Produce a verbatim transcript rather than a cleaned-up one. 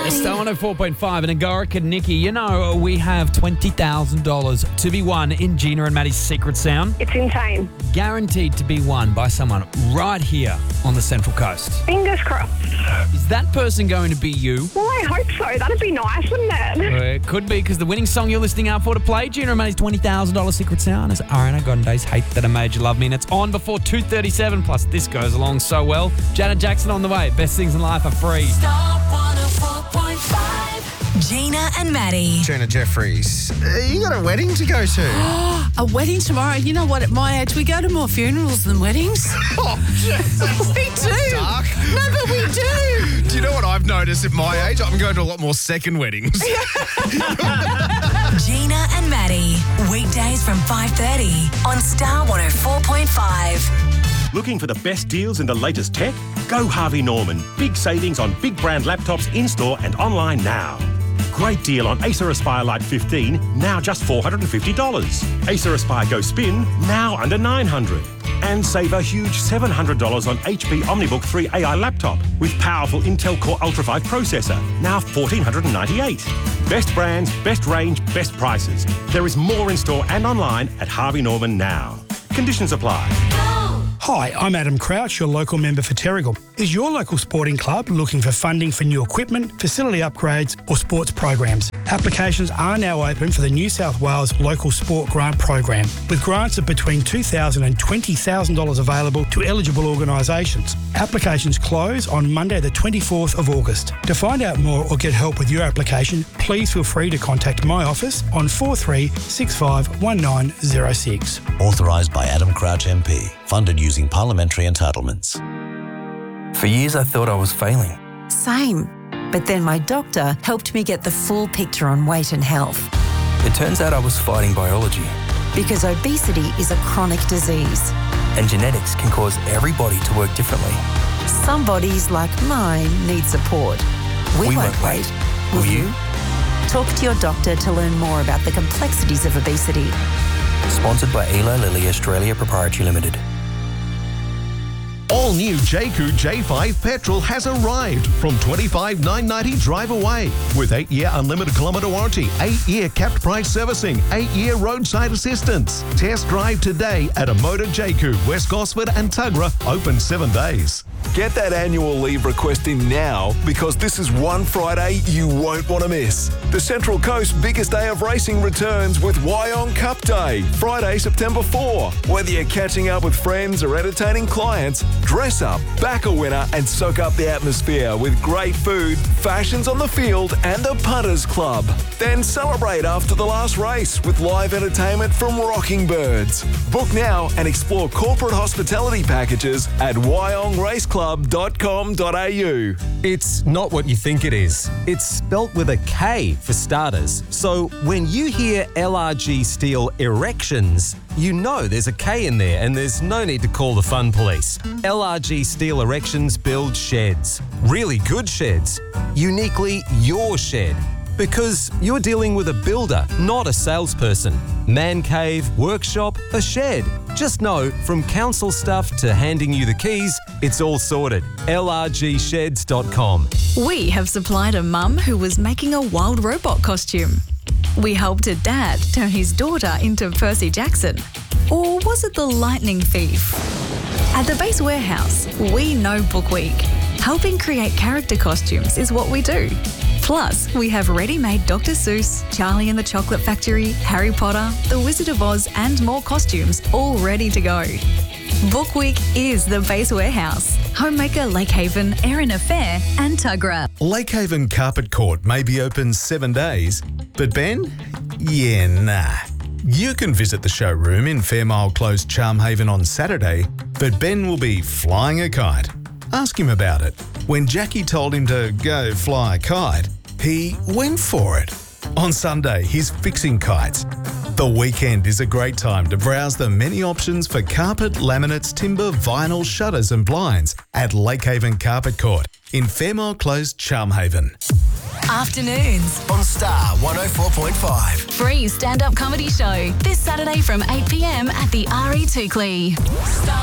Star one oh four point five and Agoric and Nikki, you know, we have twenty thousand dollars to be won in Gina and Maddie's Secret Sound. It's insane. Guaranteed to be won by someone right here on the Central Coast. Fingers crossed. Is that person going to be you? Well, I hope so. That'd be nice, wouldn't it? Uh, it could be, because the winning song you're listening out for to play, Gina and Maddie's twenty thousand dollars Secret Sound, is Ariana Grande's Hate That I Made You Love Me, and it's on before two thirty-seven, plus this goes along so well. Janet Jackson on the way. Best things in life are free. Star one oh four point five. Gina and Maddie. Gina Jeffries, uh, you got a wedding to go to. A wedding tomorrow. You know what? At my age, we go to more funerals than weddings. Oh, We do. dark. No, but we do. Do you know what I've noticed at my age? I'm going to a lot more second weddings. Gina and Maddie. Weekdays from five thirty on Star one oh four point five. Looking for the best deals in the latest tech? Go Harvey Norman. Big savings on big brand laptops in-store and online now. Great deal on Acer Aspire Lite fifteen, now just four hundred fifty dollars. Acer Aspire Go Spin, now under nine hundred dollars. And save a huge seven hundred dollars on H P OmniBook three A I laptop with powerful Intel Core Ultra five processor, now one thousand four hundred ninety-eight dollars. Best brands, best range, best prices. There is more in store and online at Harvey Norman now. Conditions apply. Hi, I'm Adam Crouch, your local member for Terrigal. Is your local sporting club looking for funding for new equipment, facility upgrades or sports programs? Applications are now open for the New South Wales Local Sport Grant Program, with grants of between two thousand dollars and twenty thousand dollars available to eligible organisations. Applications close on Monday the twenty-fourth of August. To find out more or get help with your application, please feel free to contact my office on four three six five one nine zero six. Authorised by Adam Crouch M P. Funded using parliamentary entitlements. For years I thought I was failing. Same. But then my doctor helped me get the full picture on weight and health. It turns out I was fighting biology. Because obesity is a chronic disease. And genetics can cause every body to work differently. Some bodies, like mine, need support. We, We won't won't wait. wait. Will Will you? you? Talk to your doctor to learn more about the complexities of obesity. Sponsored by Eli Lilly Australia Proprietary Limited. All new Jayco J five petrol has arrived from twenty-five thousand nine hundred ninety dollars drive away with eight year unlimited kilometre warranty, eight year capped price servicing, eight year roadside assistance. Test drive today at a Motor Jayco, West Gosford and Tuggerah, open seven days. Get that annual leave request in now, because this is one Friday you won't want to miss. The Central Coast's biggest day of racing returns with Wyong Cup Day, Friday, September fourth. Whether you're catching up with friends or entertaining clients, dress up, back a winner and soak up the atmosphere with great food, fashions on the field and the Punters Club. Then celebrate after the last race with live entertainment from Rocking Birds. Book now and explore corporate hospitality packages at wyong race club dot com dot a u. It's not what you think it is. It's spelt with a K for starters. So when you hear L R G Steel Erections, you know there's a K in there and there's no need to call the fun police. L R G Steel Erections build sheds. Really good sheds. Uniquely your shed. Because you're dealing with a builder, not a salesperson. Man cave, workshop, a shed. Just know, from council stuff to handing you the keys, it's all sorted. L R G sheds dot com. We have supplied a mum who was making a wild robot costume. We helped a dad turn his daughter into Percy Jackson. Or was it the lightning thief? At the Base Warehouse, we know Book Week. Helping create character costumes is what we do. Plus, we have ready-made Doctor Seuss, Charlie and the Chocolate Factory, Harry Potter, The Wizard of Oz and more costumes all ready to go. Book Week is the Base Warehouse. Homemaker, Lakehaven, Erin Affair and Tuggerah. Lakehaven Carpet Court may be open seven days, but Ben? Yeah, nah. You can visit the showroom in Fairmile Close, Charmhaven on Saturday, but Ben will be flying a kite. Ask him about it. When Jackie told him to go fly a kite, he went for it. On Sunday, he's fixing kites. The weekend is a great time to browse the many options for carpet, laminates, timber, vinyl, shutters and blinds at Lakehaven Carpet Court in Fairmile Close, Charmhaven. Afternoons On Star one oh four point five. Free stand-up comedy show this Saturday from eight p m at the R E Tukley.